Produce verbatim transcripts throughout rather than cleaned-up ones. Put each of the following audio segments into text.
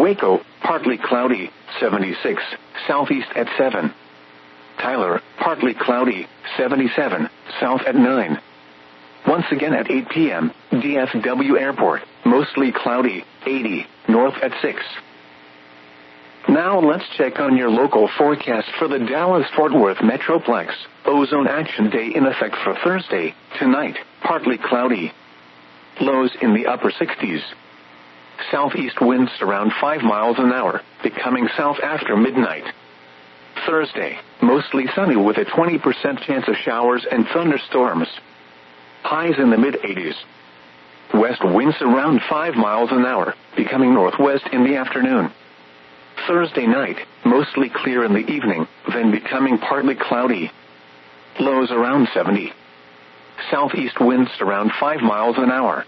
Waco, partly cloudy, seventy-six, southeast at seven. Tyler, partly cloudy, seventy-seven, south at nine. Once again at eight p.m., D F W Airport, mostly cloudy, eighty, north at six. Now let's check on your local forecast for the Dallas-Fort Worth Metroplex. Ozone Action Day in effect for Thursday, tonight, partly cloudy. Lows in the upper sixties. Southeast winds around five miles an hour, becoming south after midnight. Thursday, mostly sunny with a twenty percent chance of showers and thunderstorms. Highs in the mid-eighties. West winds around five miles an hour, becoming northwest in the afternoon. Thursday night, mostly clear in the evening, then becoming partly cloudy. Lows around seventy. Southeast winds around five miles an hour.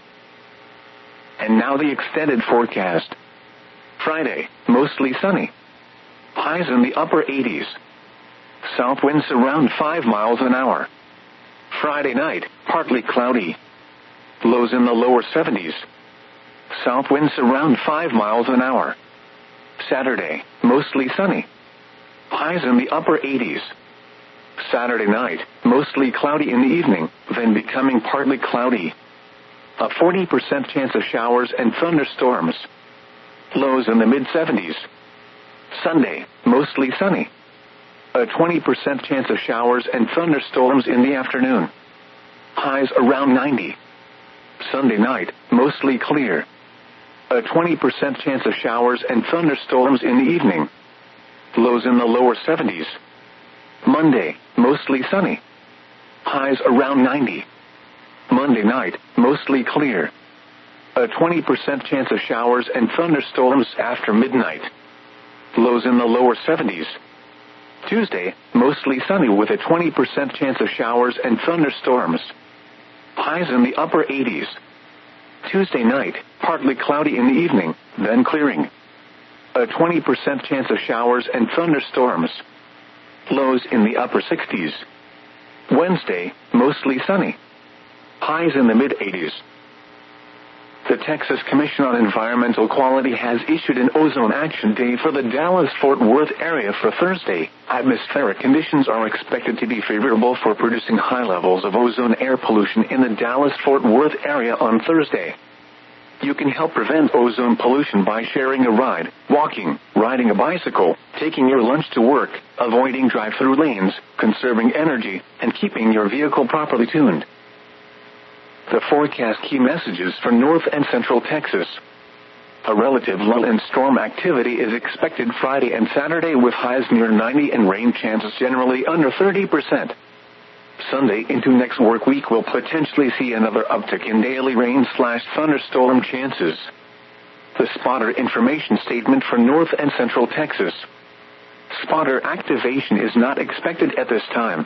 And now the extended forecast. Friday, mostly sunny. Highs in the upper eighties. South winds around five miles an hour. Friday night, partly cloudy. Lows in the lower seventies. South winds around five miles an hour. Saturday, mostly sunny. Highs in the upper eighties. Saturday night, mostly cloudy in the evening, then becoming partly cloudy. A forty percent chance of showers and thunderstorms. Lows in the mid-seventies. Sunday, mostly sunny. A twenty percent chance of showers and thunderstorms in the afternoon. Highs around ninety. Sunday night, mostly clear. A twenty percent chance of showers and thunderstorms in the evening. Lows in the lower seventies. Monday, mostly sunny. Highs around ninety. Monday night, mostly clear. A twenty percent chance of showers and thunderstorms after midnight. Lows in the lower seventies. Tuesday, mostly sunny with a twenty percent chance of showers and thunderstorms. Highs in the upper eighties. Tuesday night, partly cloudy in the evening, then clearing. A twenty percent chance of showers and thunderstorms. Lows in the upper sixties. Wednesday, mostly sunny. Highs in the mid-eighties. The Texas Commission on Environmental Quality has issued an Ozone Action Day for the Dallas-Fort Worth area for Thursday. Atmospheric conditions are expected to be favorable for producing high levels of ozone air pollution in the Dallas-Fort Worth area on Thursday. You can help prevent ozone pollution by sharing a ride, walking, riding a bicycle, taking your lunch to work, avoiding drive-through lanes, conserving energy, and keeping your vehicle properly tuned. The forecast key messages for North and Central Texas. A relative lull in storm activity is expected Friday and Saturday with highs near ninety and rain chances generally under thirty percent. Sunday into next work week will potentially see another uptick in daily rain slash thunderstorm chances. The spotter information statement for North and Central Texas. Spotter activation is not expected at this time.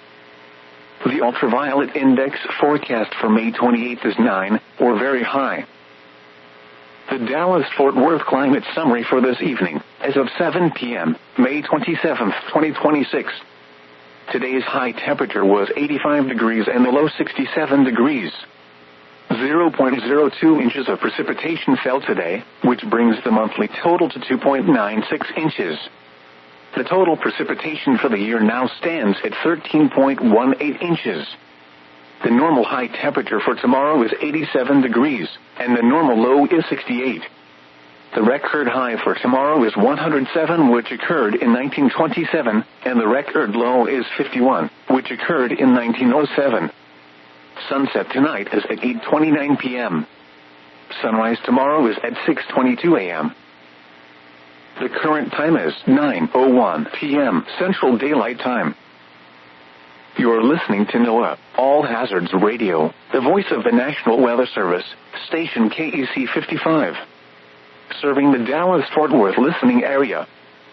The ultraviolet index forecast for May twenty-eighth is nine, or very high. The Dallas-Fort Worth climate summary for this evening, as of seven p.m., May twenty-seventh, twenty twenty-six. Today's high temperature was eighty-five degrees and the low sixty-seven degrees. zero point zero two inches of precipitation fell today, which brings the monthly total to two point nine six inches. The total precipitation for the year now stands at thirteen point one eight inches. The normal high temperature for tomorrow is eighty-seven degrees, and the normal low is sixty-eight. The record high for tomorrow is one hundred seven, which occurred in nineteen twenty-seven, and the record low is fifty-one, which occurred in nineteen oh seven. Sunset tonight is at eight twenty-nine p.m. Sunrise tomorrow is at six twenty-two a.m. The current time is nine oh one p.m. Central Daylight Time. You're listening to NOAA, All Hazards Radio, the voice of the National Weather Service, station K E C fifty-five. Serving the Dallas-Fort Worth listening area.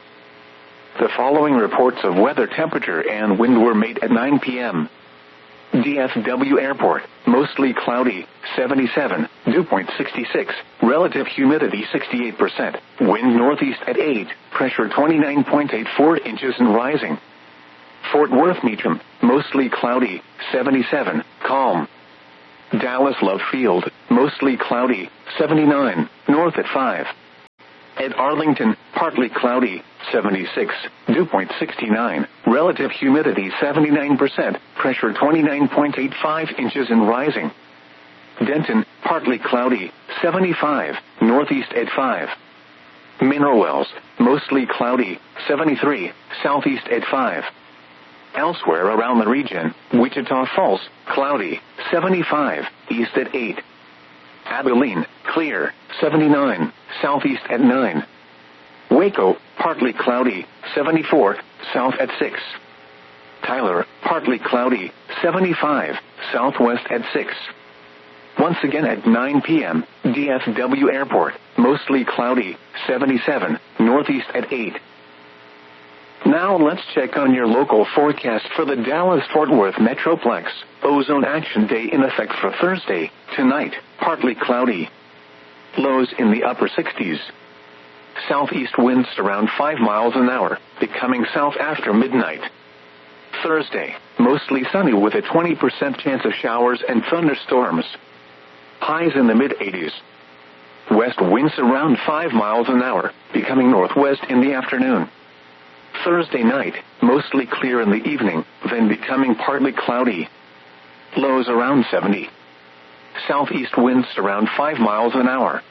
The following reports of weather temperature and wind were made at nine p.m. D F W Airport, mostly cloudy, seventy-seven, dew point sixty-six, relative humidity sixty-eight percent, wind northeast at eight, pressure twenty-nine point eight four inches and rising. Fort Worth Meacham, mostly cloudy, seventy-seven, calm. Dallas Love Field, mostly cloudy, seventy-nine, north at five. At Arlington, partly cloudy, seventy-six, dew point sixty-nine, relative humidity seventy-nine percent, pressure twenty-nine point eight five inches and rising. Denton, partly cloudy, seventy-five, northeast at five. Mineral Wells, mostly cloudy, seventy-three, southeast at five. Elsewhere around the region, Wichita Falls, cloudy, seventy-five, east at eight. Abilene, clear, seventy-nine, southeast at nine. Waco, partly cloudy, seventy-four, south at six. Tyler, partly cloudy, seventy-five, southwest at six. Once again at nine p.m., D F W Airport, mostly cloudy, seventy-seven, northeast at eight. Now let's check on your local forecast for the Dallas-Fort Worth Metroplex. Ozone Action Day in effect for Thursday, tonight, partly cloudy. Lows in the upper sixties. Southeast winds around five miles an hour, becoming south after midnight. Thursday, mostly sunny with a twenty percent chance of showers and thunderstorms. Highs in the mid-eighties. West winds around five miles an hour, becoming northwest in the afternoon. Thursday night, mostly clear in the evening, then becoming partly cloudy. Lows around seventy. Southeast winds around five miles an hour.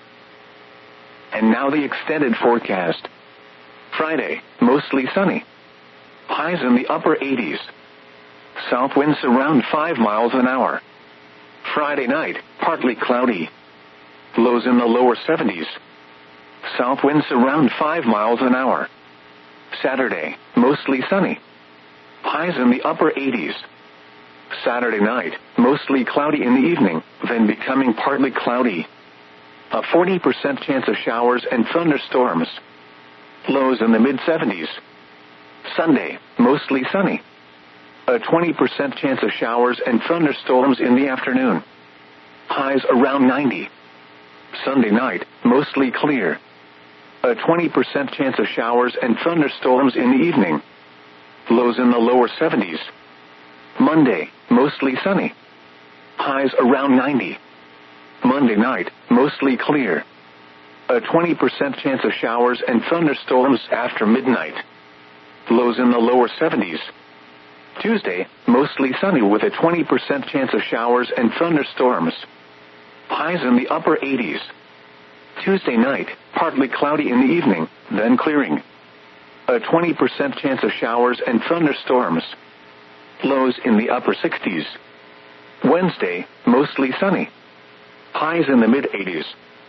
And now the extended forecast. Friday, mostly sunny. Highs in the upper eighties. South winds around five miles an hour. Friday night, partly cloudy. Lows in the lower seventies. South winds around five miles an hour. Saturday, mostly sunny. Highs in the upper eighties. Saturday night, mostly cloudy in the evening, then becoming partly cloudy. A forty percent chance of showers and thunderstorms. Lows in the mid-seventies. Sunday, mostly sunny. A twenty percent chance of showers and thunderstorms in the afternoon. Highs around ninety. Sunday night, mostly clear. A twenty percent chance of showers and thunderstorms in the evening. Lows in the lower seventies. Monday, mostly sunny. Highs around ninety. Monday night, mostly clear. A twenty percent chance of showers and thunderstorms after midnight. Lows in the lower seventies. Tuesday, mostly sunny with a twenty percent chance of showers and thunderstorms. Highs in the upper eighties. Tuesday night, partly cloudy in the evening, then clearing. A twenty percent chance of showers and thunderstorms. Lows in the upper sixties. Wednesday, mostly sunny. Highs in the mid-eighties.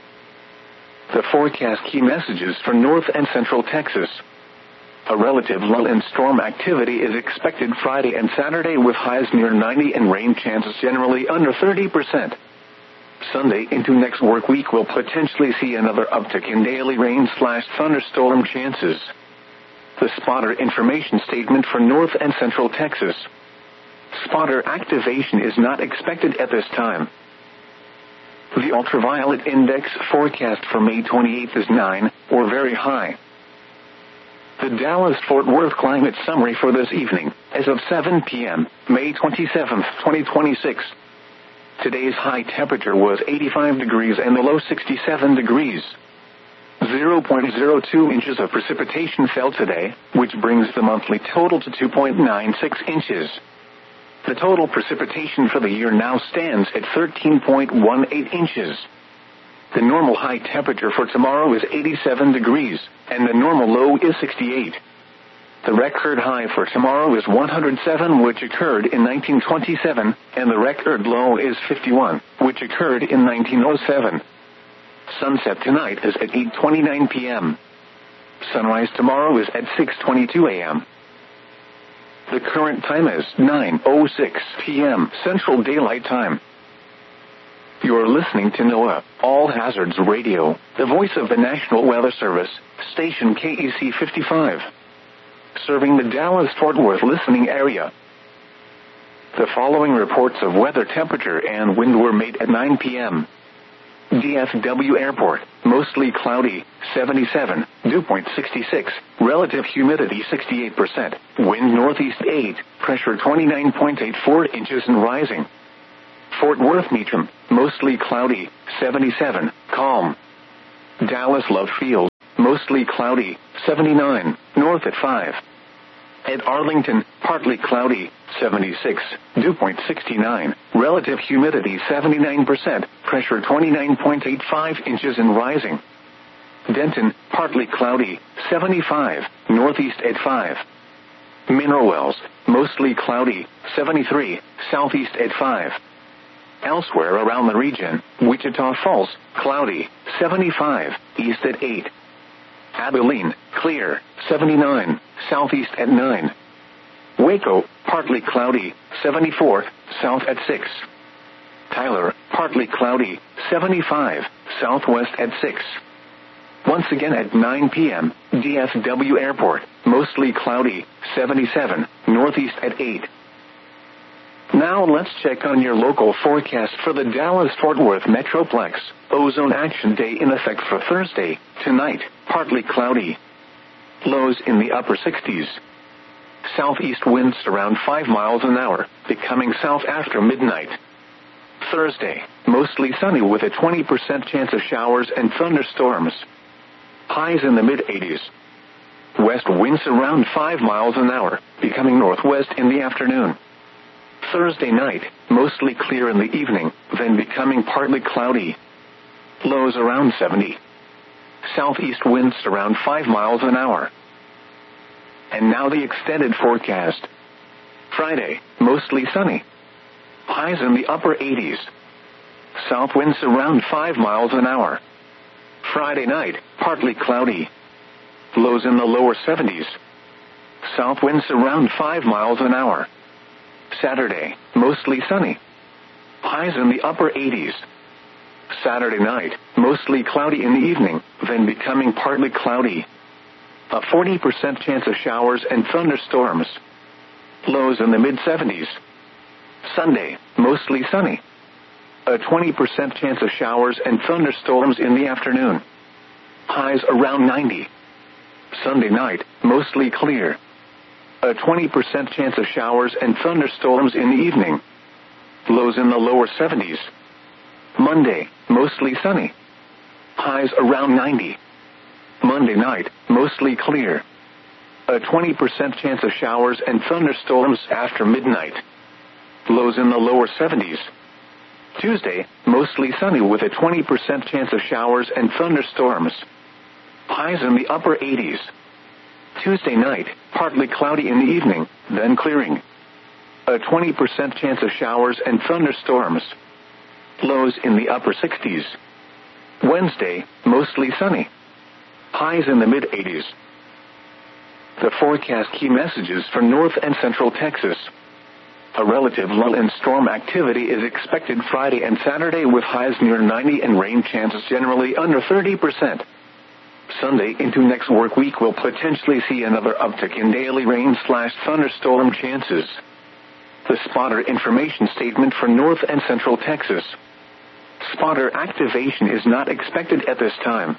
The forecast key messages for North and Central Texas. A relative lull in storm activity is expected Friday and Saturday with highs near ninety and rain chances generally under thirty percent. Sunday into next work week will potentially see another uptick in daily rain slash thunderstorm chances. The spotter information statement for North and Central Texas. Spotter activation is not expected at this time. The ultraviolet index forecast for May twenty-eighth is nine, or very high. The Dallas-Fort Worth climate summary for this evening, as of seven p.m., May twenty-seventh, twenty twenty-six. Today's high temperature was eighty-five degrees and the low sixty-seven degrees. zero point zero two inches of precipitation fell today, which brings the monthly total to two point nine six inches. The total precipitation for the year now stands at thirteen point one eight inches. The normal high temperature for tomorrow is eighty-seven degrees, and the normal low is sixty-eight. The record high for tomorrow is one hundred seven, which occurred in nineteen twenty-seven, and the record low is fifty-one, which occurred in nineteen oh seven. Sunset tonight is at eight twenty-nine p.m. Sunrise tomorrow is at six twenty-two a.m. The current time is nine oh six p.m. Central Daylight Time. You're listening to NOAA, All Hazards Radio, the voice of the National Weather Service, station K E C fifty-five. Serving the Dallas-Fort Worth listening area. The following reports of weather temperature and wind were made at nine p.m. D F W Airport, mostly cloudy, seventy-seven, dew point sixty-six, relative humidity sixty-eight percent, wind northeast eight, pressure twenty-nine point eight four inches and rising. Fort Worth Meacham, mostly cloudy, seventy-seven, calm. Dallas Love Field, mostly cloudy, seventy-nine, north at five. At Arlington, partly cloudy, seventy-six, dew point sixty-nine, relative humidity seventy-nine percent, pressure twenty-nine point eight five inches and rising. Denton, partly cloudy, seventy-five, northeast at five. Mineral Wells, mostly cloudy, seventy-three, southeast at five. Elsewhere around the region, Wichita Falls, cloudy, seventy-five, east at eight. Abilene, clear, seventy-nine, southeast at nine. Waco, partly cloudy, seventy-four, south at six. Tyler, partly cloudy, seventy-five, southwest at six. Once again at nine p.m., D F W Airport, mostly cloudy, seventy-seven, northeast at eight. Now let's check on your local forecast for the Dallas-Fort Worth Metroplex. Ozone Action Day in effect for Thursday. Tonight, partly cloudy. Lows in the upper sixties. Southeast winds around five miles an hour, becoming south after midnight. Thursday, mostly sunny with a twenty percent chance of showers and thunderstorms. Highs in the mid-eighties. West winds around five miles an hour, becoming northwest in the afternoon. Thursday night, mostly clear in the evening, then becoming partly cloudy. Lows around seventy. Southeast winds around five miles an hour. And now the extended forecast. Friday, mostly sunny. Highs in the upper eighties. South winds around five miles an hour. Friday night, partly cloudy. Lows in the lower seventies. South winds around five miles an hour. Saturday, mostly sunny. Highs in the upper eighties. Saturday night, mostly cloudy in the evening, then becoming partly cloudy. A forty percent chance of showers and thunderstorms. Lows in the mid-seventies. Sunday, mostly sunny. A twenty percent chance of showers and thunderstorms in the afternoon. Highs around ninety. Sunday night, mostly clear. A twenty percent chance of showers and thunderstorms in the evening. Lows in the lower seventies. Monday, mostly sunny. Highs around ninety. Monday night, mostly clear. A twenty percent chance of showers and thunderstorms after midnight. Lows in the lower seventies. Tuesday, mostly sunny with a twenty percent chance of showers and thunderstorms. Highs in the upper eighties. Tuesday night, partly cloudy in the evening, then clearing. A twenty percent chance of showers and thunderstorms. Lows in the upper sixties. Wednesday, mostly sunny. Highs in the mid-eighties. The forecast key messages for North and Central Texas. A relative lull in storm activity is expected Friday and Saturday with highs near ninety and rain chances generally under thirty percent. Sunday into next work week will potentially see another uptick in daily rain slash thunderstorm chances. The spotter information statement for North and Central Texas. Spotter activation is not expected at this time.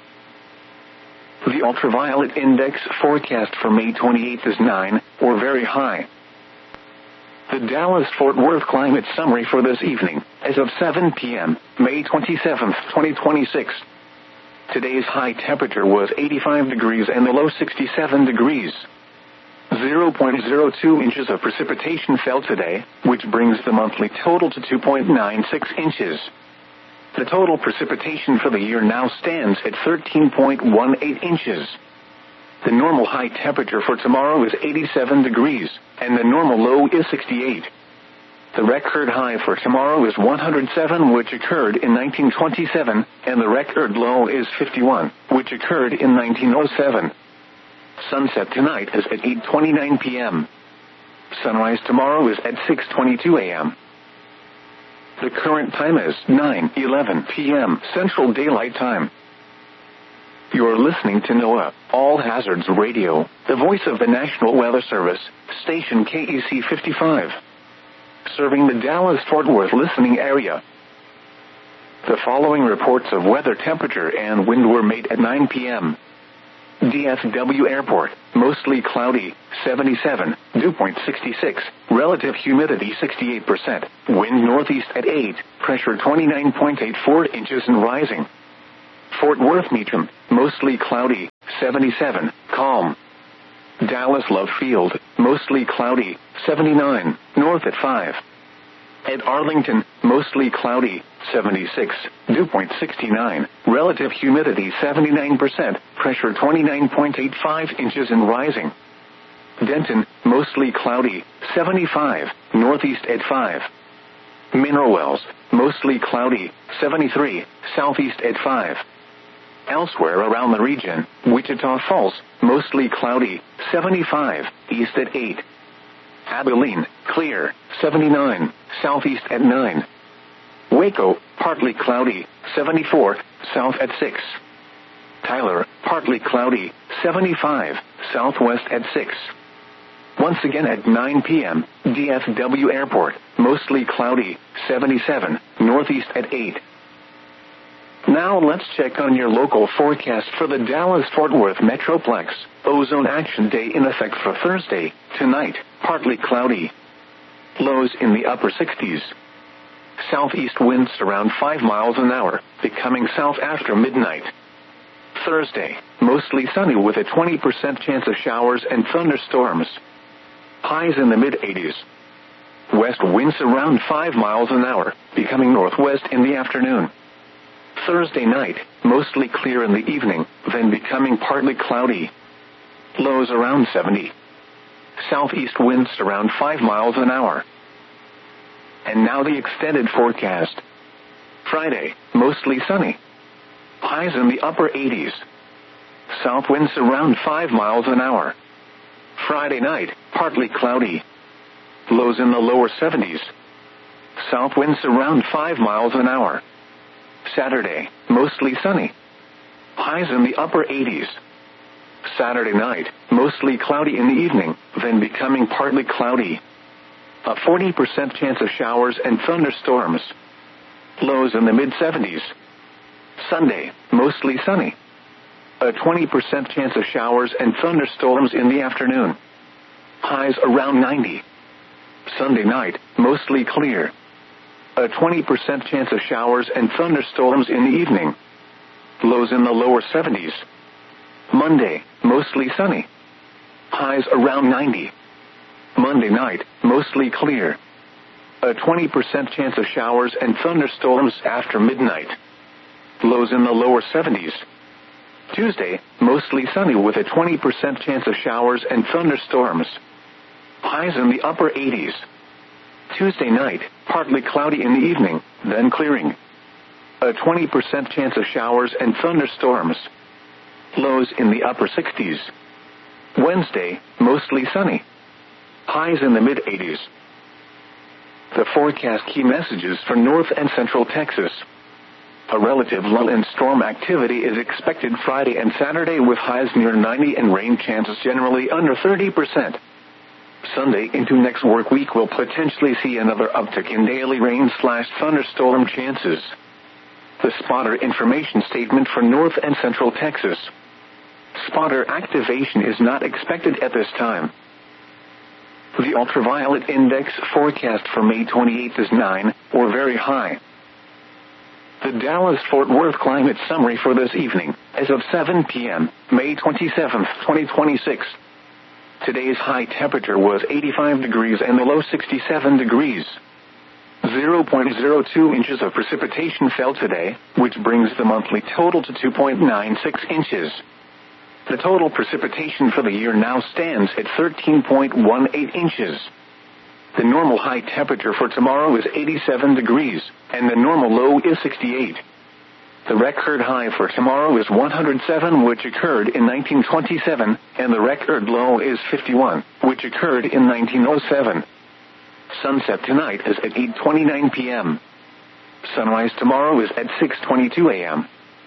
The ultraviolet index forecast for May twenty-eighth is nine, or very high. The Dallas-Fort Worth climate summary for this evening, as of seven p.m., May twenty-seventh, twenty twenty-six. Today's high temperature was eighty-five degrees and the low sixty-seven degrees. zero point zero two inches of precipitation fell today, which brings the monthly total to two point nine six inches. The total precipitation for the year now stands at thirteen point one eight inches. The normal high temperature for tomorrow is eighty-seven degrees, and the normal low is sixty-eight. The record high for tomorrow is one hundred seven, which occurred in nineteen twenty-seven, and the record low is fifty-one, which occurred in nineteen oh seven. Sunset tonight is at eight twenty-nine p.m. Sunrise tomorrow is at six twenty-two a.m. The current time is nine eleven p.m. Central Daylight Time. You're listening to NOAA, All Hazards Radio, the voice of the National Weather Service, station K E C fifty-five. Serving the Dallas-Fort Worth listening area. The following reports of weather temperature and wind were made at nine p.m. D F W Airport, mostly cloudy, seventy-seven, dew point sixty-six, relative humidity sixty-eight percent, wind northeast at eight, pressure twenty-nine point eight four inches and rising. Fort Worth Meacham, mostly cloudy, seventy-seven, calm. Dallas Love Field, mostly cloudy, seventy-nine, north at five. At Arlington, mostly cloudy, seventy-six, dew point sixty-nine, relative humidity seventy-nine percent, pressure twenty-nine point eight five inches and rising. Denton, mostly cloudy, seventy-five, northeast at five. Mineral Wells, mostly cloudy, seventy-three, southeast at five. Elsewhere around the region, Wichita Falls, mostly cloudy, seventy-five, east at eight. Abilene, clear, seventy-nine, southeast at nine. Waco, partly cloudy, seventy-four, south at six. Tyler, partly cloudy, seventy-five, southwest at six. Once again at nine p.m., D F W Airport, mostly cloudy, seventy-seven, northeast at eight. Now let's check on your local forecast for the Dallas-Fort Worth Metroplex. Ozone Action Day in effect for Thursday, tonight, partly cloudy. Lows in the upper sixties. Southeast winds around five miles an hour, becoming south after midnight. Thursday, mostly sunny with a twenty percent chance of showers and thunderstorms. Highs in the mid-eighties. West winds around five miles an hour, becoming northwest in the afternoon. Thursday night, mostly clear in the evening, then becoming partly cloudy. Lows around seventy. Southeast winds around five miles an hour. And now the extended forecast. Friday, mostly sunny. Highs in the upper eighties. South winds around five miles an hour. Friday night, partly cloudy. Lows in the lower seventies. South winds around five miles an hour. Saturday, mostly sunny. Highs in the upper eighties. Saturday night, mostly cloudy in the evening, then becoming partly cloudy. A forty percent chance of showers and thunderstorms. Lows in the mid-seventies. Sunday, mostly sunny. A twenty percent chance of showers and thunderstorms in the afternoon. Highs around ninety. Sunday night, mostly clear. A twenty percent chance of showers and thunderstorms in the evening. Lows in the lower seventies. Monday, mostly sunny. Highs around ninety. Monday night, mostly clear. A twenty percent chance of showers and thunderstorms after midnight. Lows in the lower seventies. Tuesday, mostly sunny with a twenty percent chance of showers and thunderstorms. Highs in the upper eighties. Tuesday night, partly cloudy in the evening, then clearing. A twenty percent chance of showers and thunderstorms. Lows in the upper sixties. Wednesday, mostly sunny. Highs in the mid-eighties. The forecast key messages for North and Central Texas. A relative lull in storm activity is expected Friday and Saturday with highs near ninety and rain chances generally under thirty percent. Sunday into next work week will potentially see another uptick in daily rain slash thunderstorm chances. The spotter information statement for North and Central Texas. Spotter activation is not expected at this time. The ultraviolet index forecast for May twenty-eighth is nine, or very high. The Dallas-Fort Worth climate summary for this evening, as of seven p.m., May twenty-seventh, twenty twenty-six. Today's high temperature was eighty-five degrees and the low sixty-seven degrees. zero point zero two inches of precipitation fell today, which brings the monthly total to two point nine six inches. The total precipitation for the year now stands at thirteen point one eight inches. The normal high temperature for tomorrow is eighty-seven degrees, and the normal low is sixty-eight. The record high for tomorrow is one hundred seven, which occurred in nineteen twenty-seven, and the record low is fifty-one, which occurred in nineteen oh seven. Sunset tonight is at eight twenty-nine p.m. Sunrise tomorrow is at six twenty-two a.m.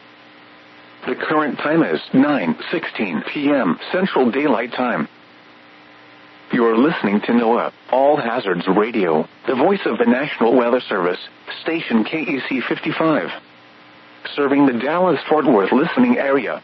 The current time is nine sixteen p.m. Central Daylight Time. You're listening to NOAA, All Hazards Radio, the voice of the National Weather Service, station K E C fifty-five. Serving the Dallas-Fort Worth listening area.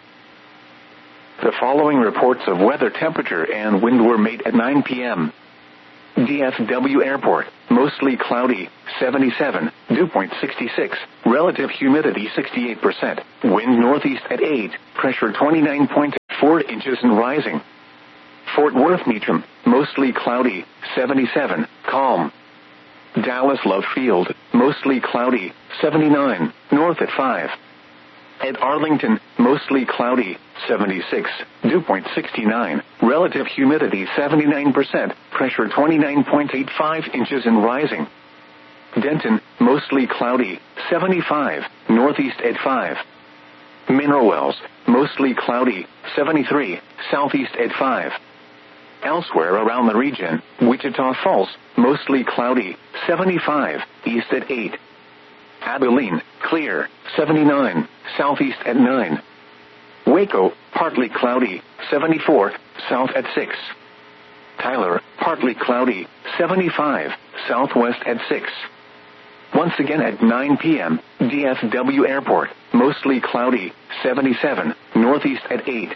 The following reports of weather temperature and wind were made at nine p.m. D F W Airport, mostly cloudy, seventy-seven, dew point sixty-six, relative humidity sixty-eight percent, wind northeast at eight, pressure twenty-nine point four inches and rising. Fort Worth Meacham, mostly cloudy, seventy-seven, calm. Dallas Love Field, mostly cloudy, seventy-nine, north at five. At Arlington, mostly cloudy, seventy-six, dew point sixty-nine, relative humidity seventy-nine percent, pressure twenty-nine point eight five inches and rising. Denton, mostly cloudy, seventy-five, northeast at five. Mineral Wells, mostly cloudy, seventy-three, southeast at five. Elsewhere around the region, Wichita Falls, mostly cloudy, seventy-five, east at eight. Abilene, clear, seventy-nine, southeast at nine. Waco, partly cloudy, seventy-four, south at six. Tyler, partly cloudy, seventy-five, southwest at six. Once again at nine p.m., D F W Airport, mostly cloudy, seventy-seven, northeast at eight.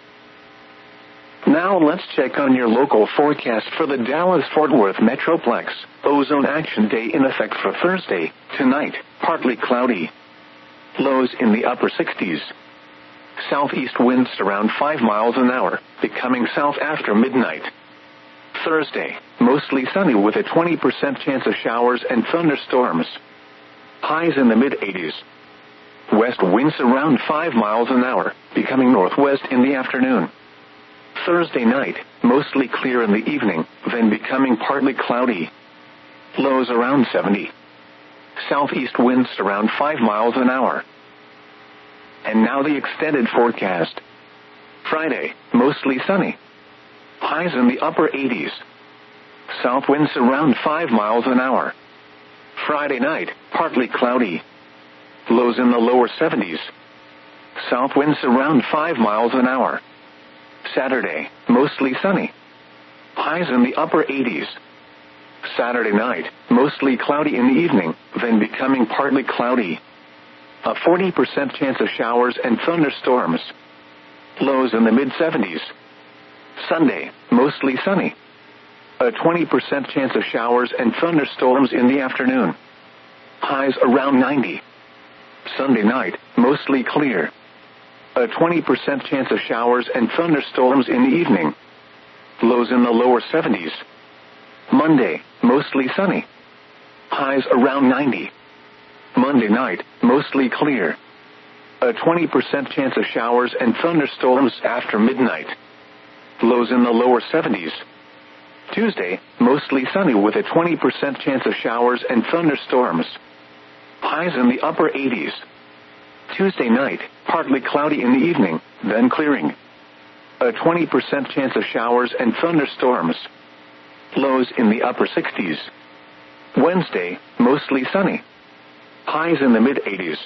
Now let's check on your local forecast for the Dallas-Fort Worth Metroplex. Ozone Action Day in effect for Thursday, tonight, partly cloudy. Lows in the upper sixties. Southeast winds around five miles an hour, becoming south after midnight. Thursday, mostly sunny with a twenty percent chance of showers and thunderstorms. Highs in the mid-eighties. West winds around five miles an hour, becoming northwest in the afternoon. Thursday night, mostly clear in the evening, then becoming partly cloudy. Lows around seventy. Southeast winds around five miles an hour. And now the extended forecast. Friday, mostly sunny. Highs in the upper eighties. South winds around five miles an hour. Friday night, partly cloudy. Lows in the lower seventies. South winds around five miles an hour. Saturday, mostly sunny. Highs in the upper eighties. Saturday night, mostly cloudy in the evening, then becoming partly cloudy. A forty percent chance of showers and thunderstorms. Lows in the mid-seventies. Sunday, mostly sunny. A twenty percent chance of showers and thunderstorms in the afternoon. Highs around ninety. Sunday night, mostly clear. A twenty percent chance of showers and thunderstorms in the evening. Lows in the lower seventies. Monday, mostly sunny. Highs around ninety. Monday night, mostly clear. A twenty percent chance of showers and thunderstorms after midnight. Lows in the lower seventies. Tuesday, mostly sunny with a twenty percent chance of showers and thunderstorms. Highs in the upper eighties. Tuesday night, partly cloudy in the evening, then clearing. A twenty percent chance of showers and thunderstorms. Lows in the upper sixties. Wednesday, mostly sunny. Highs in the mid-eighties.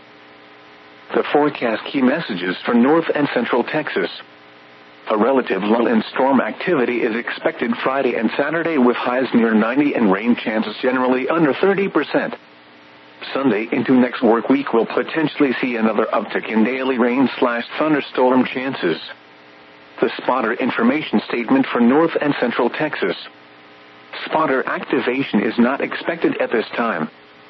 The forecast key messages for North and Central Texas. A relative lull in storm activity is expected Friday and Saturday with highs near ninety and rain chances generally under thirty percent. Sunday into next work week will potentially see another uptick in daily rain slash thunderstorm chances. The spotter information statement for North and Central Texas. Spotter activation is not expected at this time.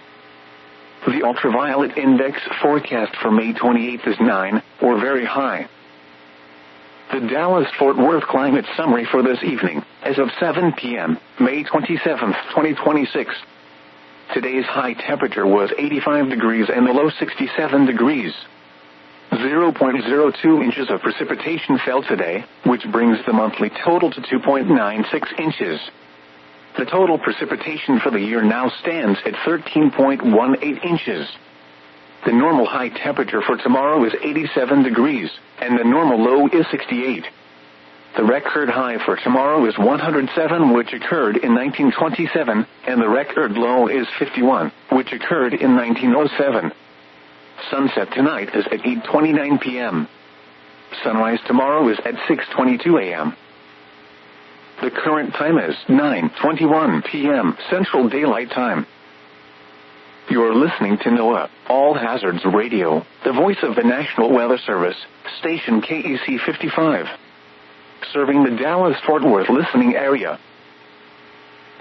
The ultraviolet index forecast for May twenty-eighth is nine, or very high. The Dallas-Fort Worth climate summary for this evening, as of seven p.m., May twenty-seventh, twenty twenty-six. Today's high temperature was eighty-five degrees and the low sixty-seven degrees. zero point zero two inches of precipitation fell today, which brings the monthly total to two point nine six inches. The total precipitation for the year now stands at thirteen point one eight inches. The normal high temperature for tomorrow is eighty-seven degrees, and the normal low is sixty-eight. The record high for tomorrow is one hundred seven, which occurred in nineteen twenty-seven, and the record low is fifty-one, which occurred in nineteen oh seven. Sunset tonight is at eight twenty-nine p.m. Sunrise tomorrow is at six twenty-two a.m. The current time is nine twenty-one p.m. Central Daylight Time. You're listening to NOAA, All Hazards Radio, the voice of the National Weather Service, station K E C fifty-five. Serving the Dallas-Fort Worth listening area.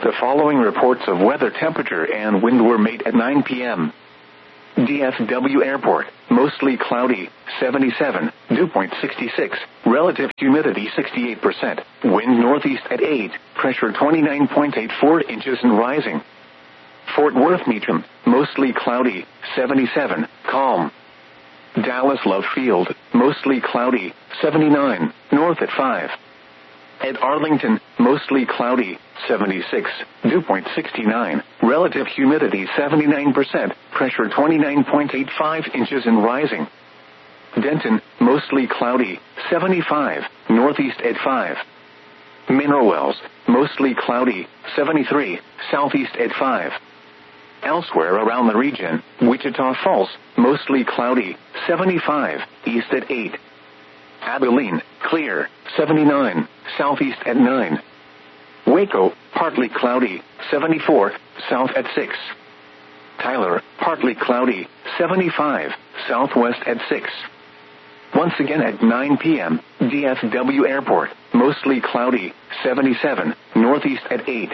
The following reports of weather, temperature, and wind were made at nine p.m. D F W Airport, mostly cloudy, seventy-seven, dew point sixty-six, relative humidity sixty-eight percent, wind northeast at eight, pressure twenty-nine point eight four inches and rising. Fort Worth Meacham, mostly cloudy, seventy-seven, calm. Dallas Love Field, mostly cloudy, seventy-nine, north at five. At Arlington, mostly cloudy, seventy-six, dew point sixty-nine, relative humidity seventy-nine percent, pressure twenty-nine point eight five inches and rising. Denton, mostly cloudy, seventy-five, northeast at five. Mineral Wells, mostly cloudy, seventy-three, southeast at five. Elsewhere around the region, Wichita Falls, mostly cloudy, seventy-five, east at eight. Abilene, clear, seventy-nine, southeast at nine. Waco, partly cloudy, seventy-four, south at six. Tyler, partly cloudy, seventy-five, southwest at six. Once again at nine p.m., D F W Airport, mostly cloudy, seventy-seven, northeast at eight.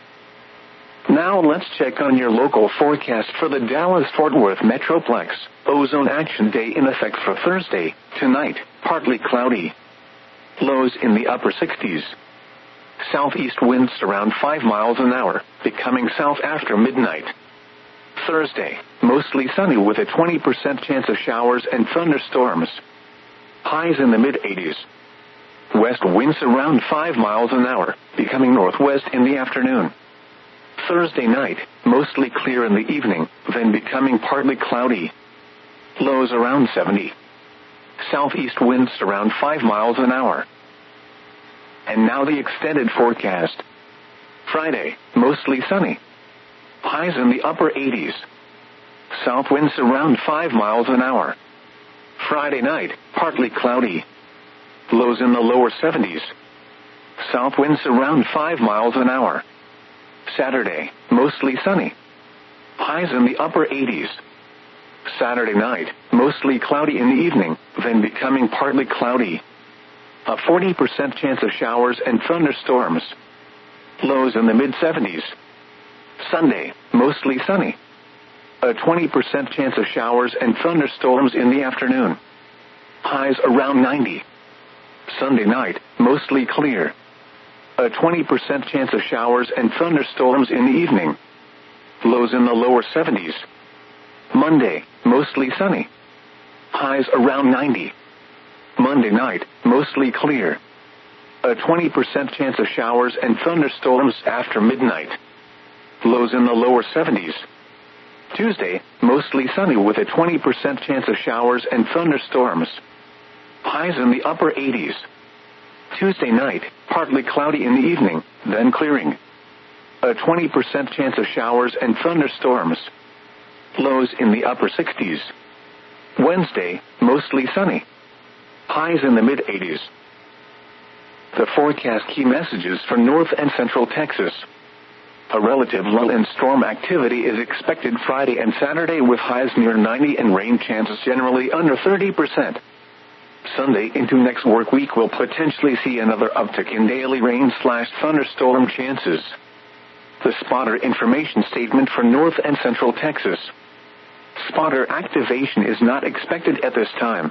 Now let's check on your local forecast for the Dallas-Fort Worth Metroplex. Ozone Action Day in effect for Thursday. Tonight, partly cloudy. Lows in the upper sixties. Southeast winds around five miles an hour, becoming south after midnight. Thursday, mostly sunny with a twenty percent chance of showers and thunderstorms. Highs in the mid-eighties. West winds around five miles an hour, becoming northwest in the afternoon. Thursday night, mostly clear in the evening, then becoming partly cloudy. Lows around seventy. Southeast winds around five miles an hour. And now the extended forecast. Friday, mostly sunny. Highs in the upper eighties. South winds around five miles an hour. Friday night, partly cloudy. Lows in the lower seventies. South winds around five miles an hour. Saturday, mostly sunny. Highs in the upper eighties. Saturday night, mostly cloudy in the evening, then becoming partly cloudy. A forty percent chance of showers and thunderstorms. Lows in the mid-seventies. Sunday, mostly sunny. A twenty percent chance of showers and thunderstorms in the afternoon. Highs around ninety. Sunday night, mostly clear. A twenty percent chance of showers and thunderstorms in the evening. Lows in the lower seventies. Monday, mostly sunny. Highs around ninety. Monday night, mostly clear. A twenty percent chance of showers and thunderstorms after midnight. Lows in the lower seventies. Tuesday, mostly sunny with a twenty percent chance of showers and thunderstorms. Highs in the upper eighties. Tuesday night, partly cloudy in the evening, then clearing. A twenty percent chance of showers and thunderstorms. Lows in the upper sixties. Wednesday, mostly sunny. Highs in the mid-eighties. The forecast key messages for North and Central Texas. A relative lull in storm activity is expected Friday and Saturday with highs near ninety and rain chances generally under thirty percent. Sunday into next work week will potentially see another uptick in daily rain slash thunderstorm chances. The spotter information statement for North and Central Texas. Spotter activation is not expected at this time.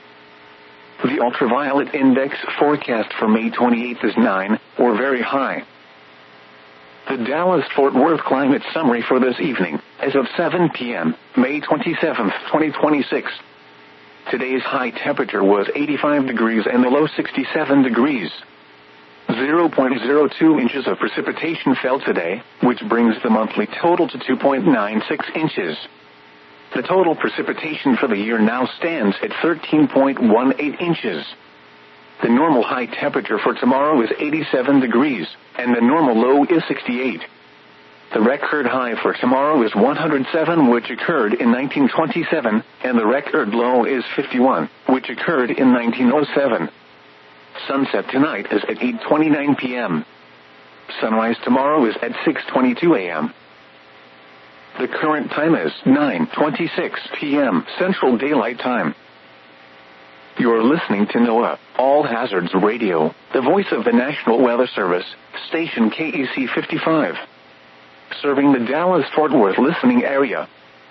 The ultraviolet index forecast for May twenty-eighth is nine, or very high. The Dallas-Fort Worth climate summary for this evening, as of seven p.m., May twenty-seventh, twenty twenty-six. Today's high temperature was eighty-five degrees and the low sixty-seven degrees. zero point zero two inches of precipitation fell today, which brings the monthly total to two point nine six inches. The total precipitation for the year now stands at thirteen point one eight inches. The normal high temperature for tomorrow is eighty-seven degrees, and the normal low is sixty-eight. The record high for tomorrow is one hundred seven, which occurred in nineteen twenty-seven, and the record low is fifty-one, which occurred in nineteen oh seven. Sunset tonight is at eight twenty-nine p.m. Sunrise tomorrow is at six twenty-two a.m. The current time is nine twenty-six p.m. Central Daylight Time. You're listening to NOAA, All Hazards Radio, the voice of the National Weather Service, station K E C fifty-five. Serving the Dallas-Fort Worth listening area.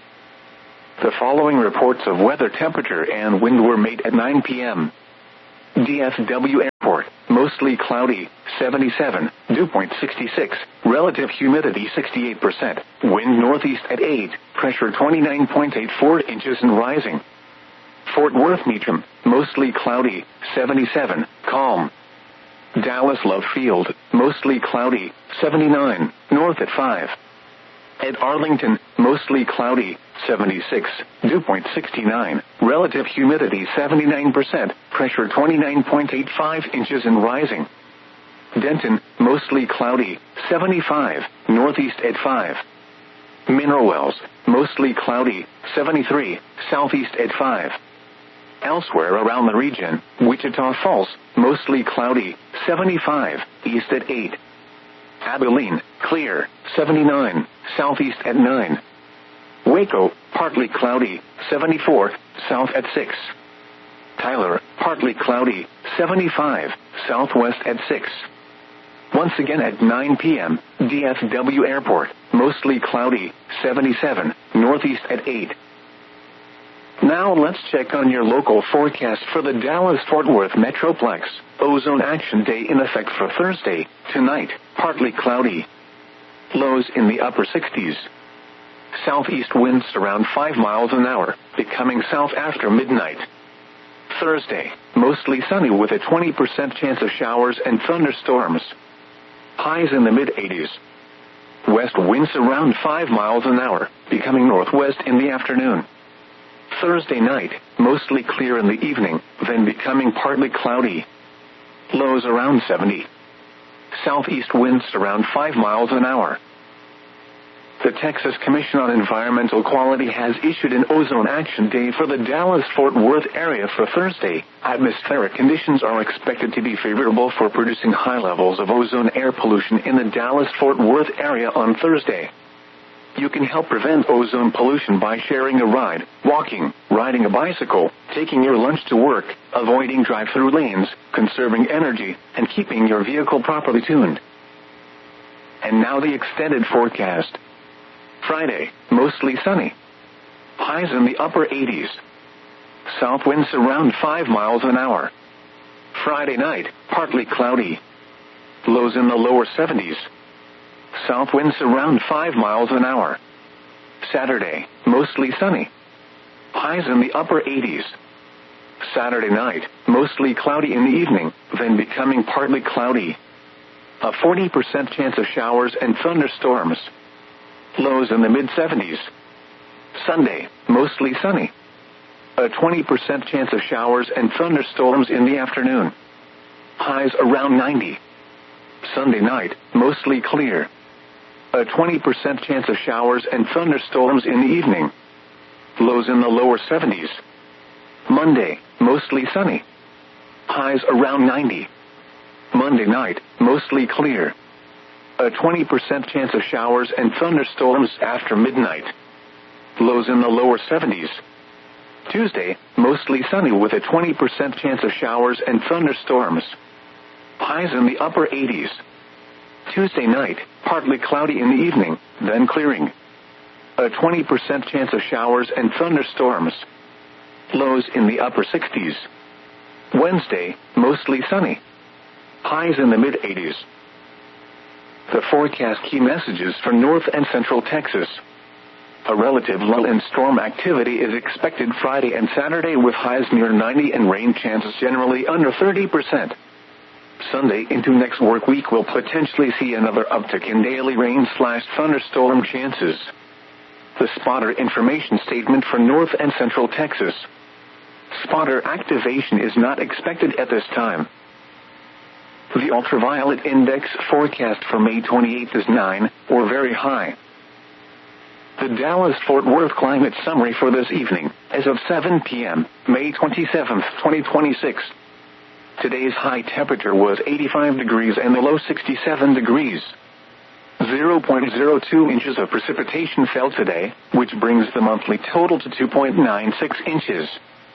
The following reports of weather temperature and wind were made at nine p.m. D F W Airport, mostly cloudy, seventy-seven, dew point sixty-six, relative humidity sixty-eight percent, wind northeast at eight, pressure twenty-nine point eight four inches and rising. Fort Worth Meacham, mostly cloudy, seventy-seven, calm. Dallas Love Field, mostly cloudy, seventy-nine, north at five. At Arlington, mostly cloudy, seventy-six, dew point sixty-nine, relative humidity seventy-nine percent, pressure twenty-nine point eight five inches and rising. Denton, mostly cloudy, seventy-five, northeast at five. Mineral Wells, mostly cloudy, seventy-three, southeast at five. Elsewhere around the region, Wichita Falls, mostly cloudy, seventy-five, east at eight. Abilene, clear, seventy-nine, southeast at nine. Waco, partly cloudy, seventy-four, south at six. Tyler, partly cloudy, seventy-five, southwest at six. Once again at nine p.m., D F W Airport, mostly cloudy, seventy-seven, northeast at eight. Now let's check on your local forecast for the Dallas-Fort Worth Metroplex. Ozone Action Day in effect for Thursday, tonight, partly cloudy. Lows in the upper sixties. Southeast winds around five miles an hour, becoming south after midnight. Thursday, mostly sunny with a twenty percent chance of showers and thunderstorms. Highs in the mid-eighties. West winds around five miles an hour, becoming northwest in the afternoon. Thursday night, mostly clear in the evening, then becoming partly cloudy. Lows around seventy. Southeast winds around five miles an hour. The Texas Commission on Environmental Quality has issued an Ozone Action Day for the Dallas-Fort Worth area for Thursday. Atmospheric conditions are expected to be favorable for producing high levels of ozone air pollution in the Dallas-Fort Worth area on Thursday. You can help prevent ozone pollution by sharing a ride, walking, riding a bicycle, taking your lunch to work, avoiding drive-through lanes, conserving energy, and keeping your vehicle properly tuned. And now the extended forecast. Friday, mostly sunny. Highs in the upper eighties. South winds around five miles an hour. Friday night, partly cloudy. Lows in the lower seventies. South winds around five miles an hour. Saturday, mostly sunny. Highs in the upper eighties. Saturday night, mostly cloudy in the evening, then becoming partly cloudy. A forty percent chance of showers and thunderstorms. Lows in the mid-seventies. Sunday, mostly sunny. A twenty percent chance of showers and thunderstorms in the afternoon. Highs around ninety. Sunday night, mostly clear. A twenty percent chance of showers and thunderstorms in the evening. Lows in the lower seventies. Monday, mostly sunny. Highs around ninety. Monday night, mostly clear. A twenty percent chance of showers and thunderstorms after midnight. Lows in the lower seventies. Tuesday, mostly sunny with a twenty percent chance of showers and thunderstorms. Highs in the upper eighties. Tuesday night, partly cloudy in the evening, then clearing. A twenty percent chance of showers and thunderstorms. Lows in the upper sixties. Wednesday, mostly sunny. Highs in the mid-eighties. The forecast key messages for North and Central Texas. A relative lull in storm activity is expected Friday and Saturday with highs near ninety and rain chances generally under thirty percent. Sunday into next work week will potentially see another uptick in daily rain slash thunderstorm chances. The spotter information statement for North and Central Texas. Spotter activation is not expected at this time. The ultraviolet index forecast for May twenty-eighth is nine, or very high. The Dallas-Fort Worth climate summary for this evening, as of seven p.m., May twenty-seventh, twenty twenty-six. Today's high temperature was eighty-five degrees and the low sixty-seven degrees. zero point zero two inches of precipitation fell today, which brings the monthly total to two point nine six inches.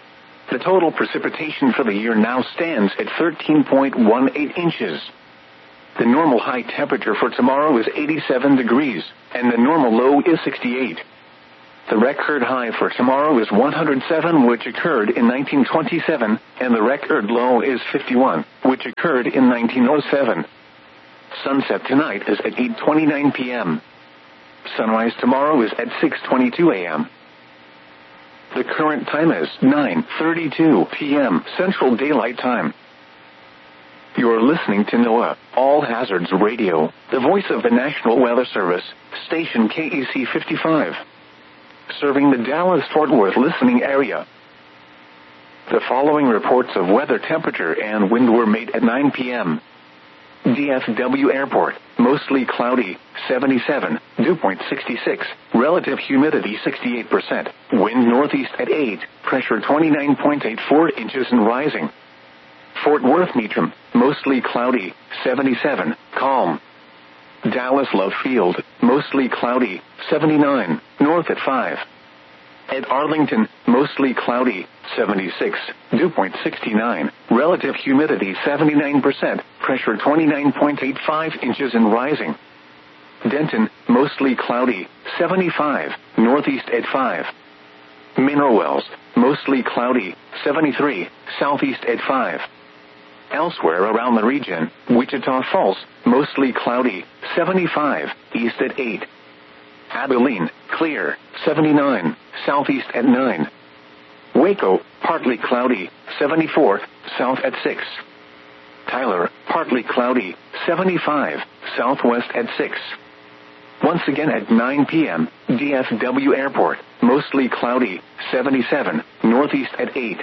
The total precipitation for the year now stands at thirteen point one eight inches. The normal high temperature for tomorrow is eighty-seven degrees, and the normal low is sixty-eight. The record high for tomorrow is one hundred seven, which occurred in nineteen twenty-seven, and the record low is fifty-one, which occurred in nineteen oh seven. Sunset tonight is at eight twenty-nine p.m. Sunrise tomorrow is at six twenty-two a.m. The current time is nine thirty-two p.m. Central Daylight Time. You're listening to NOAA, All Hazards Radio, the voice of the National Weather Service, station K E C fifty-five. Serving the Dallas-Fort Worth listening area. The following reports of weather temperature and wind were made at nine p.m. D F W Airport, mostly cloudy, seventy-seven, dew point sixty-six, relative humidity sixty-eight percent, wind northeast at eight, pressure twenty-nine point eight four inches and rising. Fort Worth Meacham, mostly cloudy, seventy-seven, calm. Dallas Love Field, mostly cloudy, seventy-nine, north at five. At Arlington, mostly cloudy, seventy-six, dew point sixty-nine, relative humidity seventy-nine percent, pressure twenty-nine point eight five inches and rising. Denton, mostly cloudy, seventy-five, northeast at five. Mineral Wells, mostly cloudy, seventy-three, southeast at five. Elsewhere around the region, Wichita Falls, mostly cloudy, seventy-five, east at eight. Abilene, clear, seventy-nine, southeast at nine. Waco, partly cloudy, seventy-four, south at six. Tyler, partly cloudy, seventy-five, southwest at six. Once again at nine p.m., D F W Airport, mostly cloudy, seventy-seven, northeast at eight.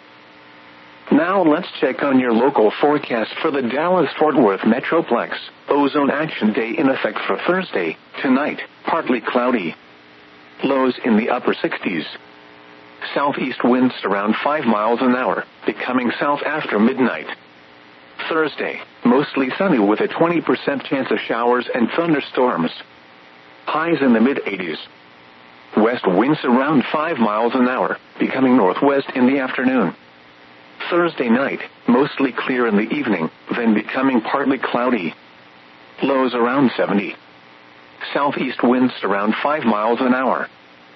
Now let's check on your local forecast for the Dallas-Fort Worth Metroplex. Ozone Action Day in effect for Thursday, tonight, partly cloudy. Lows in the upper sixties. Southeast winds around five miles an hour, becoming south after midnight. Thursday, mostly sunny with a twenty percent chance of showers and thunderstorms. Highs in the mid-eighties. West winds around five miles an hour, becoming northwest in the afternoon. Thursday night, mostly clear in the evening, then becoming partly cloudy. Lows around seventy. Southeast winds around five miles an hour.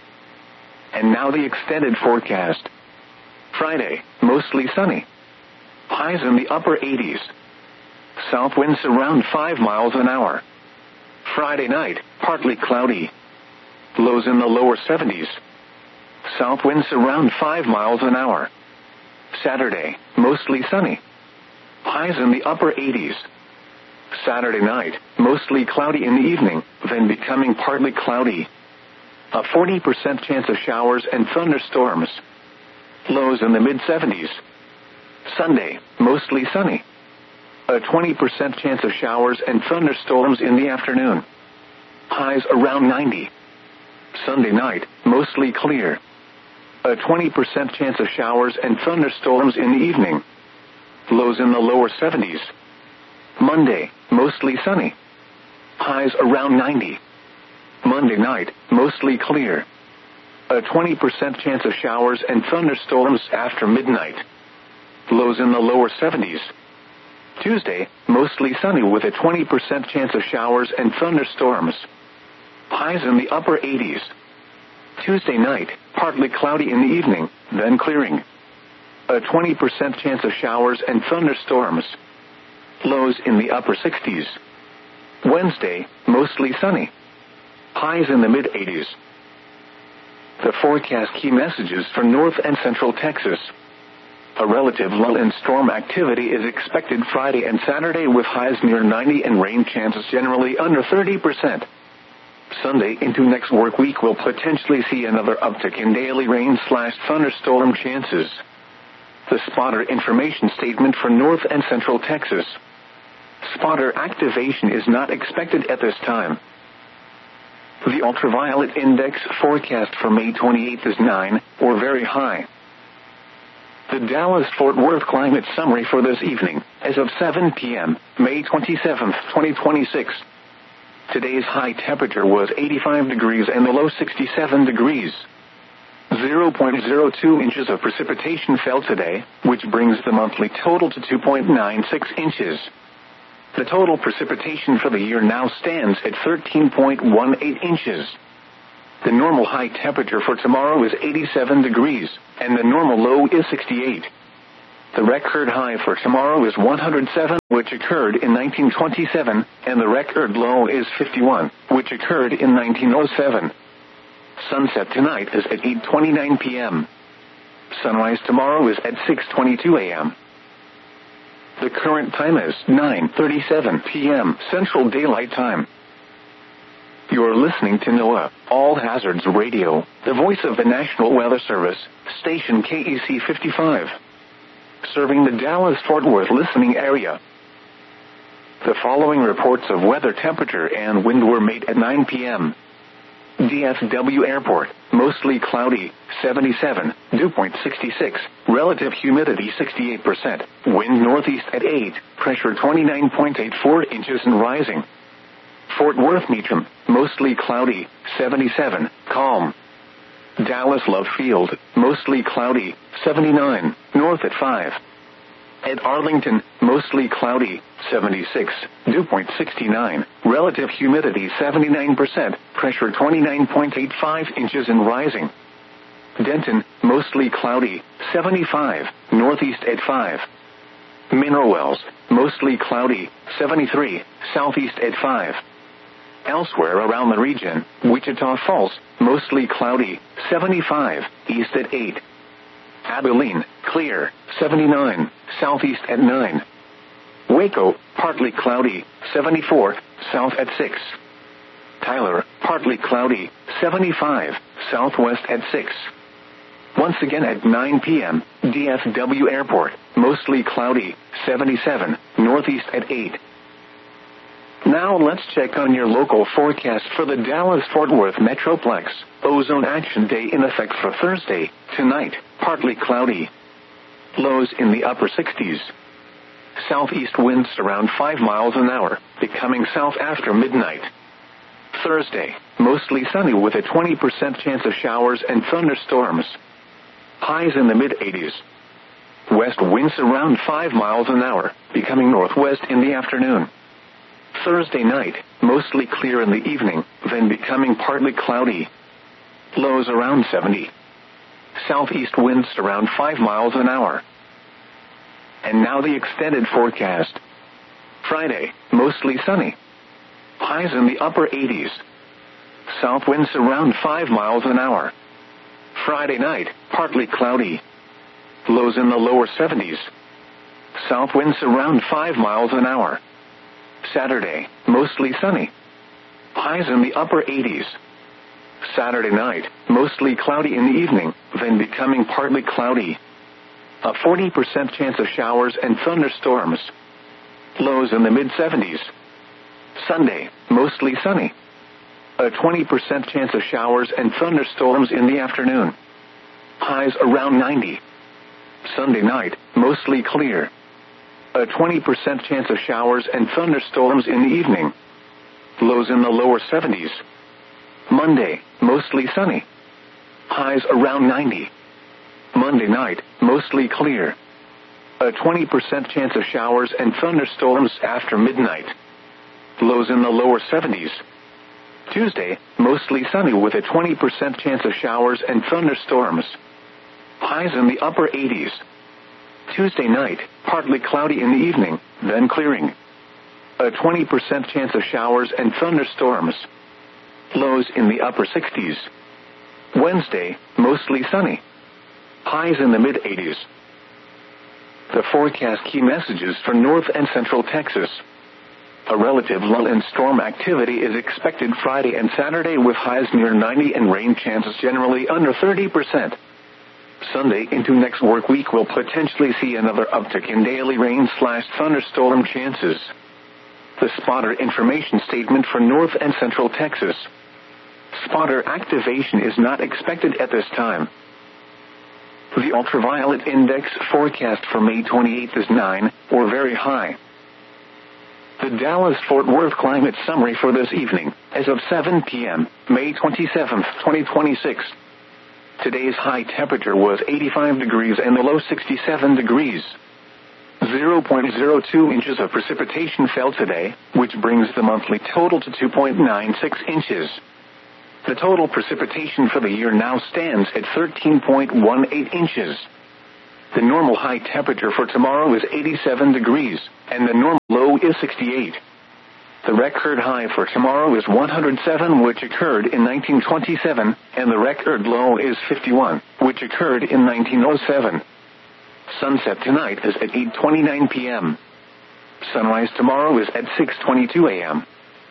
And now the extended forecast. Friday, mostly sunny. Highs in the upper eighties. South winds around five miles an hour. Friday night, partly cloudy. Lows in the lower seventies. South winds around five miles an hour. Saturday, mostly sunny. Highs in the upper eighties. Saturday night, mostly cloudy in the evening, then becoming partly cloudy. A forty percent chance of showers and thunderstorms. Lows in the mid-seventies. Sunday, mostly sunny. A twenty percent chance of showers and thunderstorms in the afternoon. Highs around ninety. Sunday night, mostly clear. A twenty percent chance of showers and thunderstorms in the evening. Lows in the lower seventies. Monday, mostly sunny. Highs around ninety. Monday night, mostly clear. A twenty percent chance of showers and thunderstorms after midnight. Lows in the lower seventies. Tuesday, mostly sunny with a twenty percent chance of showers and thunderstorms. Highs in the upper eighties. Tuesday night, partly cloudy in the evening, then clearing. A twenty percent chance of showers and thunderstorms. Lows in the upper sixties. Wednesday, mostly sunny. Highs in the mid-eighties. The forecast key messages for North and Central Texas. A relative lull in storm activity is expected Friday and Saturday with highs near ninety and rain chances generally under thirty percent. Sunday into next work week will potentially see another uptick in daily rain slash thunderstorm chances. The spotter information statement for North and Central Texas. Spotter activation is not expected at this time. The ultraviolet index forecast for May twenty-eighth is nine, or very high. The Dallas-Fort Worth climate summary for this evening, as of seven p.m., May twenty-seventh, twenty twenty-six. Today's high temperature was eighty-five degrees and the low sixty-seven degrees. zero point zero two inches of precipitation fell today, which brings the monthly total to two point nine six inches. The total precipitation for the year now stands at thirteen point one eight inches. The normal high temperature for tomorrow is eighty-seven degrees, and the normal low is sixty-eight. The record high for tomorrow is one hundred seven, which occurred in nineteen twenty-seven, and the record low is fifty-one, which occurred in nineteen oh seven. Sunset tonight is at eight twenty-nine p.m. Sunrise tomorrow is at six twenty-two a.m. The current time is nine thirty-seven p.m. Central Daylight Time. You're listening to NOAA, All Hazards Radio, the voice of the National Weather Service, station K E C fifty-five. Serving the Dallas-Fort Worth listening area. The following reports of weather temperature and wind were made at nine p.m. D F W Airport, mostly cloudy, seventy-seven, dew point sixty-six, relative humidity sixty-eight percent, wind northeast at eight, pressure twenty-nine point eight four inches and rising. Fort Worth Meacham, mostly cloudy, seventy-seven, calm. Dallas Love Field, mostly cloudy, seventy-nine, north at five. At Arlington, mostly cloudy, seventy-six, dew point sixty-nine, relative humidity seventy-nine percent, pressure twenty-nine point eight five inches and rising. Denton, mostly cloudy, seventy-five, northeast at five. Mineral Wells, mostly cloudy, seventy-three, southeast at five. Elsewhere around the region, Wichita Falls, mostly cloudy, seventy-five, east at eight. Abilene, clear, seventy-nine, southeast at nine. Waco, partly cloudy, seventy-four, south at six. Tyler, partly cloudy, seventy-five, southwest at six. Once again at nine p.m., D F W Airport, mostly cloudy, seventy-seven, northeast at eight. Now let's check on your local forecast for the Dallas-Fort Worth Metroplex. Ozone Action Day in effect for Thursday, tonight, partly cloudy. Lows in the upper sixties. Southeast winds around five miles an hour, becoming south after midnight. Thursday, mostly sunny with a twenty percent chance of showers and thunderstorms. Highs in the mid-eighties. West winds around five miles an hour, becoming northwest in the afternoon. Thursday night, mostly clear in the evening, then becoming partly cloudy. Lows around seventy. Southeast winds around five miles an hour. And now the extended forecast. Friday, mostly sunny. Highs in the upper eighties. South winds around five miles an hour. Friday night, partly cloudy. Lows in the lower seventies. South winds around five miles an hour. Saturday, mostly sunny. Highs in the upper eighties. Saturday night, mostly cloudy in the evening, then becoming partly cloudy. A forty percent chance of showers and thunderstorms. Lows in the mid-seventies. Sunday, mostly sunny. A twenty percent chance of showers and thunderstorms in the afternoon. Highs around ninety. Sunday night, mostly clear. A twenty percent chance of showers and thunderstorms in the evening. Lows in the lower seventies. Monday, mostly sunny. Highs around ninety. Monday night, mostly clear. A twenty percent chance of showers and thunderstorms after midnight. Lows in the lower seventies. Tuesday, mostly sunny with a twenty percent chance of showers and thunderstorms. Highs in the upper eighties. Tuesday night, partly cloudy in the evening, then clearing. A twenty percent chance of showers and thunderstorms. Lows in the upper sixties. Wednesday, mostly sunny. Highs in the mid-eighties. The forecast key messages for North and Central Texas. A relative lull in storm activity is expected Friday and Saturday with highs near ninety and rain chances generally under thirty percent. Sunday into next work week will potentially see another uptick in daily rain slash thunderstorm chances. The spotter information statement for North and Central Texas. Spotter activation is not expected at this time. The ultraviolet index forecast for May twenty-eighth is nine, or very high. The Dallas-Fort Worth climate summary for this evening, as of seven p.m., May twenty-seventh, twenty twenty-six. Today's high temperature was eighty-five degrees and the low sixty-seven degrees. zero point zero two inches of precipitation fell today, which brings the monthly total to two point nine six inches. The total precipitation for the year now stands at thirteen point one eight inches. The normal high temperature for tomorrow is eighty-seven degrees, and the normal low is sixty-eight. The record high for tomorrow is one hundred seven, which occurred in nineteen twenty-seven, and the record low is fifty-one, which occurred in nineteen oh seven. Sunset tonight is at eight twenty-nine p.m. Sunrise tomorrow is at six twenty-two a.m.